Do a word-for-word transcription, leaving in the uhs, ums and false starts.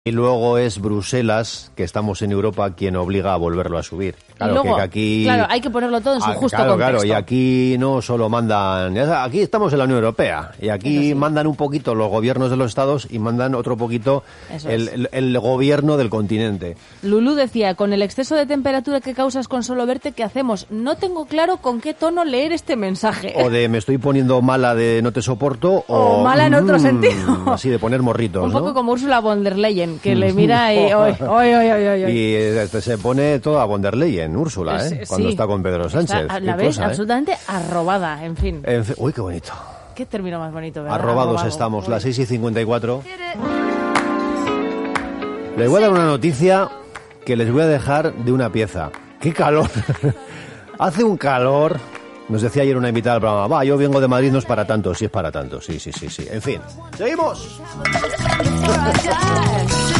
Y luego es Bruselas, que estamos en Europa, quien obliga a volverlo a subir. Claro, y luego, que aquí... claro, hay que ponerlo todo en su ah, justo claro, contexto. Claro, y aquí no solo mandan... Aquí estamos en la Unión Europea, y aquí sí. mandan un poquito los gobiernos de los estados y mandan otro poquito el, el, el gobierno del continente. Lulú decía, con el exceso de temperatura que causas con solo verte, ¿qué hacemos? No tengo claro con qué tono leer este mensaje. O de me estoy poniendo mala de no te soporto, o... O mala en otro mmm, sentido. Así de poner morritos, Un poco ¿no? como Ursula von der Leyen, que le mira y... Oy, oy, oy, oy, oy. Y este, se pone toda von der Leyen, Úrsula, ¿eh? Es, Cuando sí. está con Pedro Sánchez. Está, la qué ves cosa, absolutamente ¿eh? arrobada, en fin. en fin. Uy, qué bonito. Qué término más bonito, ¿verdad? Arrobados Arrobado. estamos, Uy. las seis y cincuenta y cuatro. Les voy a dar una noticia que les voy a dejar de una pieza. ¡Qué calor! Hace un calor... Nos decía ayer una invitada al programa, va, yo vengo de Madrid, no es para tanto, sí es para tanto, sí, sí, sí, sí. En fin, ¡seguimos!